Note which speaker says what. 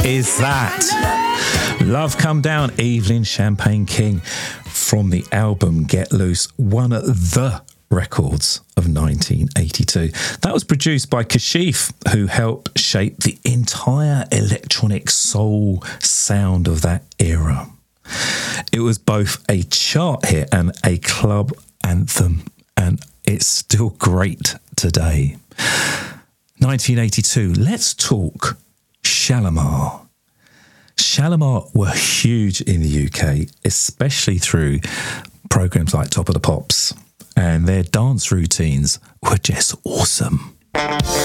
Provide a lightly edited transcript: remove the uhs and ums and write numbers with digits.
Speaker 1: is that? Love Come Down, Evelyn Champagne King, from the album Get Loose, one of the records of 1982. That was produced by Kashif, who helped shape the entire electronic soul sound of that era. It was both a chart hit and a club anthem, and it's still great today. 1982, let's talk Shalimar. Shalimar were huge in the UK, especially through programs like Top of the Pops, and their dance routines were just awesome.